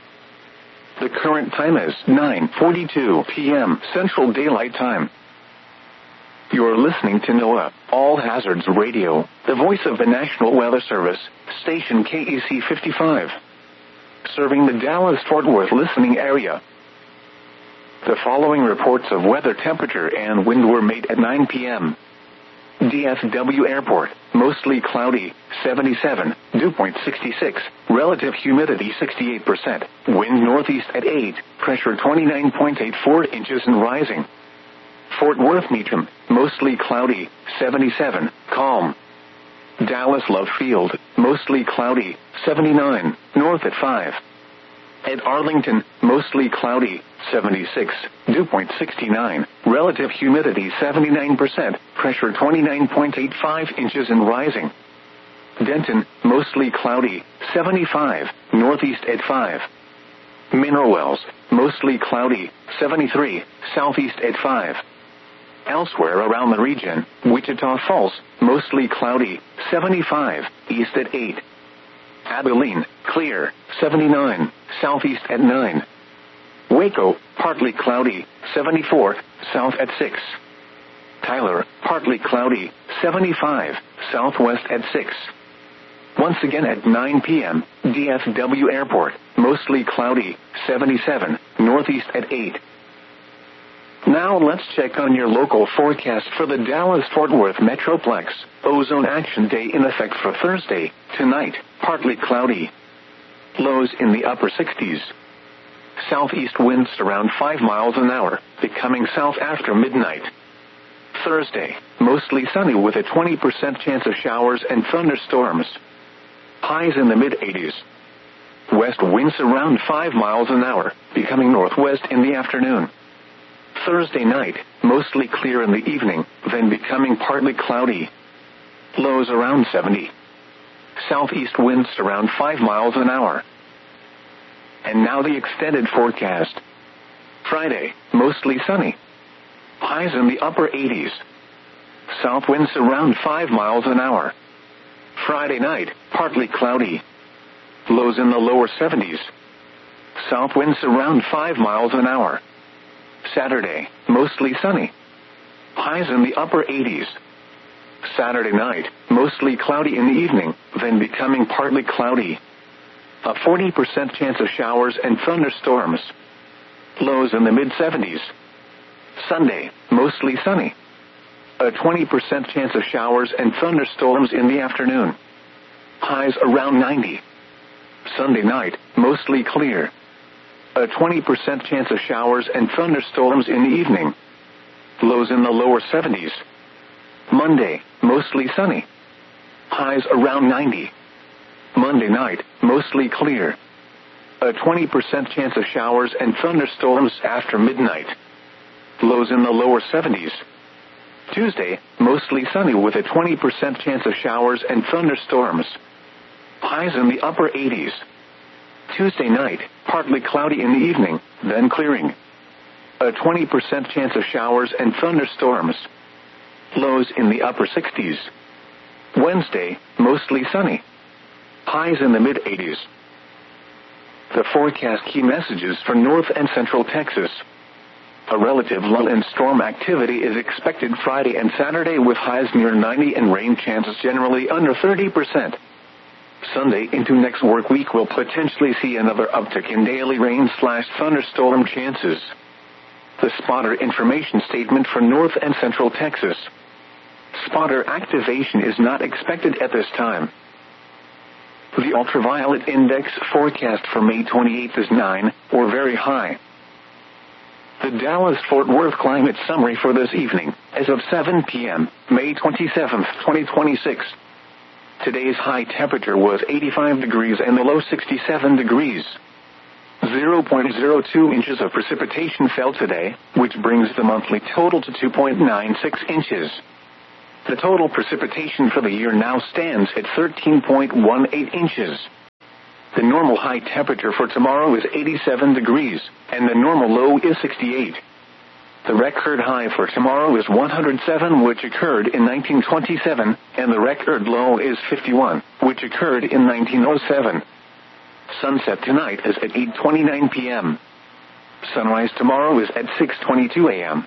The current time is nine forty-two p.m. Central Daylight Time. You're listening to NOAA, All Hazards Radio, the voice of the National Weather Service, station K E C fifty-five. Serving the Dallas-Fort Worth listening area. The following reports of weather temperature and wind were made at nine p.m. D F W Airport, mostly cloudy, seventy-seven, dew point sixty-six, relative humidity sixty-eight percent, wind northeast at eight, pressure twenty-nine point eight four inches and rising. Fort Worth Meacham, mostly cloudy, seventy-seven, calm. Dallas Love Field, mostly cloudy, seventy-nine, north at five. At Arlington, mostly cloudy, seventy-six, dew point sixty-nine, relative humidity seventy-nine percent, pressure twenty-nine point eight five inches and rising. Denton, mostly cloudy, seventy-five, northeast at five. Mineral Wells, mostly cloudy, seventy-three, southeast at five. Elsewhere around the region, Wichita Falls, mostly cloudy, seventy-five, east at eight. Abilene, clear, seventy-nine, southeast at nine. Waco, partly cloudy, seventy-four, south at six. Tyler, partly cloudy, seventy-five, southwest at six. Once again at nine p.m., D F W Airport, mostly cloudy, seventy-seven, northeast at eight. Now let's check on your local forecast for the Dallas-Fort Worth Metroplex. Ozone Action Day in effect for Thursday, tonight, partly cloudy. Lows in the upper sixties. Southeast winds around five miles an hour, becoming south after midnight. Thursday, mostly sunny with a twenty percent chance of showers and thunderstorms. Highs in the mid-eighties. West winds around five miles an hour, becoming northwest in the afternoon. Thursday night, mostly clear in the evening, then becoming partly cloudy. Lows around seventy. Southeast winds around five miles an hour. And now the extended forecast. Friday, mostly sunny. Highs in the upper eighties. South winds around five miles an hour. Friday night, partly cloudy. Lows in the lower seventies. South winds around five miles an hour. Saturday, mostly sunny. Highs in the upper eighties. Saturday night, mostly cloudy in the evening, then becoming partly cloudy. A forty percent chance of showers and thunderstorms. Lows in the mid-seventies. Sunday, mostly sunny. A twenty percent chance of showers and thunderstorms in the afternoon. Highs around ninety. Sunday night, mostly clear. A twenty percent chance of showers and thunderstorms in the evening. Lows in the lower seventies. Monday, mostly sunny. Highs around ninety. Monday night, mostly clear. A twenty percent chance of showers and thunderstorms after midnight. Lows in the lower seventies. Tuesday, mostly sunny with a twenty percent chance of showers and thunderstorms. Highs in the upper eighties. Tuesday night, partly cloudy in the evening, then clearing. A twenty percent chance of showers and thunderstorms. Lows in the upper sixties. Wednesday, mostly sunny. Highs in the mid-eighties. The forecast key messages for North and Central Texas. A relative lull in storm activity is expected Friday and Saturday with highs near ninety and rain chances generally under thirty percent. Sunday into next work week will potentially see another uptick in daily rain slash thunderstorm chances. The spotter information statement for North and Central Texas. Spotter activation is not expected at this time. The ultraviolet index forecast for May twenty-eighth is nine, or very high. The The Dallas-Fort Worth climate summary for this evening, as of seven p.m., May twenty-seventh, twenty twenty-six. Today's high temperature was eighty-five degrees and the low sixty-seven degrees. zero point zero two inches of precipitation fell today, which brings the monthly total to two point nine six inches. The total precipitation for the year now stands at thirteen point one eight inches. The normal high temperature for tomorrow is eighty-seven degrees, and the normal low is sixty-eight. The record high for tomorrow is one hundred seven, which occurred in nineteen twenty-seven, and the record low is fifty-one, which occurred in nineteen oh seven. Sunset tonight is at eight twenty-nine p.m. Sunrise tomorrow is at six twenty-two a.m.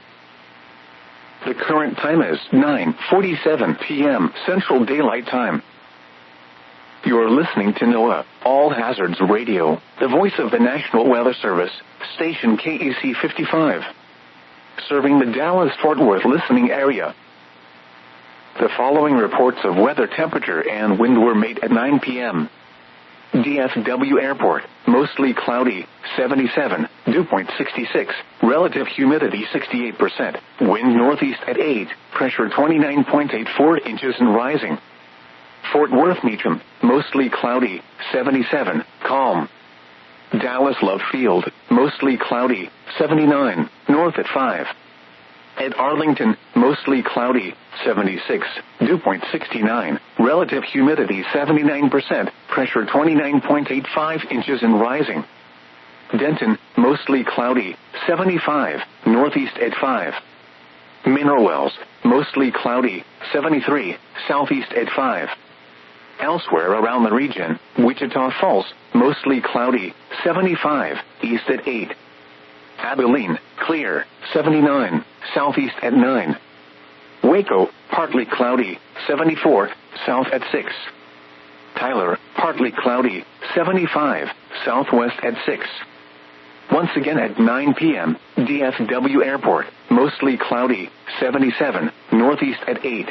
The current time is nine forty-seven p.m. Central Daylight Time. You're listening to NOAA, All Hazards Radio, the voice of the National Weather Service, station K E C fifty-five, serving the Dallas-Fort Worth listening area. The following reports of weather temperature and wind were made at nine p.m. D F W Airport, mostly cloudy, seventy-seven, dew point sixty-six, relative humidity sixty-eight percent, wind northeast at eight, pressure twenty-nine point eight four inches and rising. Fort Worth Meacham, mostly cloudy, seventy-seven, calm. Dallas Love Field, mostly cloudy, seventy-nine, north at five. At Arlington, mostly cloudy, seventy-six, dew point sixty-nine, relative humidity seventy-nine percent, pressure twenty-nine point eight five inches and rising. Denton, mostly cloudy, seventy-five, northeast at five. Mineral Wells, mostly cloudy, seventy-three, southeast at five. Elsewhere around the region, Wichita Falls, mostly cloudy, seventy-five, east at eight. Abilene, clear, seventy-nine, southeast at nine. Waco, partly cloudy, seventy-four, south at six. Tyler, partly cloudy, seventy-five, southwest at six. Once again at nine p.m., D F W Airport, mostly cloudy, seventy-seven, northeast at eight.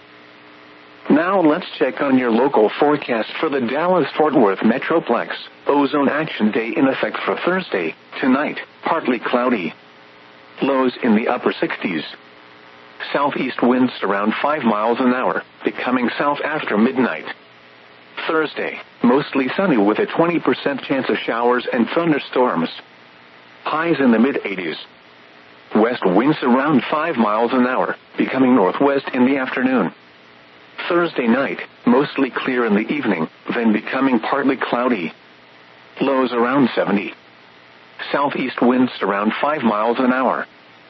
Now let's check on your local forecast for the Dallas-Fort Worth Metroplex. Ozone Action Day in effect for Thursday, tonight, partly cloudy. Lows in the upper sixties. Southeast winds around five miles an hour, becoming south after midnight. Thursday, mostly sunny with a twenty percent chance of showers and thunderstorms. Highs in the mid-eighties. West winds around five miles an hour, becoming northwest in the afternoon. Thursday night, mostly clear in the evening, then becoming partly cloudy. Lows around seventy. Southeast winds around five miles an hour.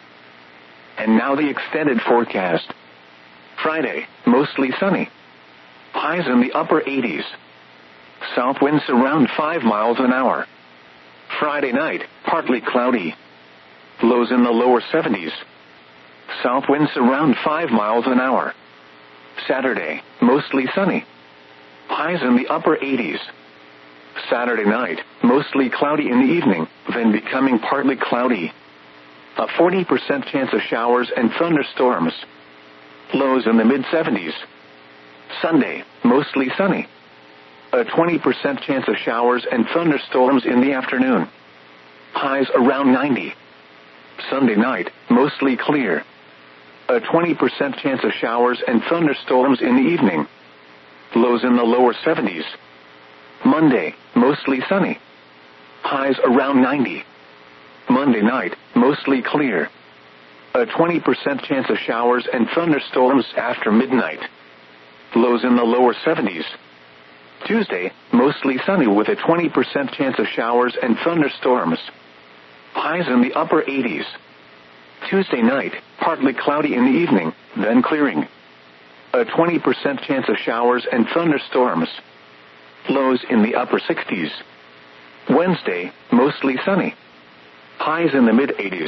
And now the extended forecast. Friday, mostly sunny. Highs in the upper eighties. South winds around five miles an hour. Friday night, partly cloudy. Lows in the lower seventies. South winds around five miles an hour. Saturday, mostly sunny. Highs in the upper eighties. Saturday night, mostly cloudy in the evening, then becoming partly cloudy. A forty percent chance of showers and thunderstorms. Lows in the mid-seventies. Sunday, mostly sunny. A twenty percent chance of showers and thunderstorms in the afternoon. Highs around ninety. Sunday night, mostly clear. A twenty percent chance of showers and thunderstorms in the evening. Lows in the lower seventies. Monday, mostly sunny. Highs around ninety. Monday night, mostly clear. A twenty percent chance of showers and thunderstorms after midnight. Lows in the lower seventies. Tuesday, mostly sunny with a twenty percent chance of showers and thunderstorms. Highs in the upper eighties. Tuesday night, partly cloudy in the evening, then clearing. A twenty percent chance of showers and thunderstorms. Lows in the upper sixties. Wednesday, mostly sunny. Highs in the mid-eighties.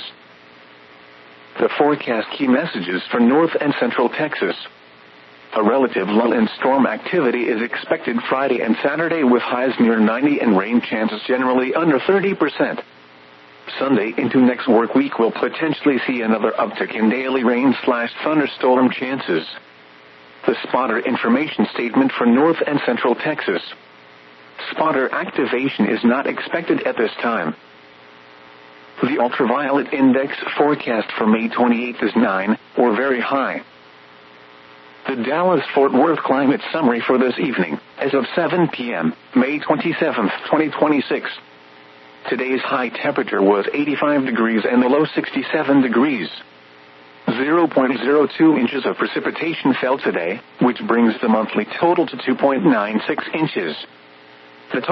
The forecast key messages for North and Central Texas. A relative lull in storm activity is expected Friday and Saturday with highs near ninety and rain chances generally under thirty percent. Sunday into next work week will potentially see another uptick in daily rain slash thunderstorm chances. The spotter information statement for North and Central Texas. Spotter activation is not expected at this time. The ultraviolet index forecast for May twenty-eighth is nine, or very high. The Dallas-Fort Worth climate summary for this evening, as of seven p.m., May twenty-seventh, twenty twenty-six. Today's high temperature was eighty-five degrees and the low sixty-seven degrees. zero point zero two inches of precipitation fell today, which brings the monthly total to two point nine six inches.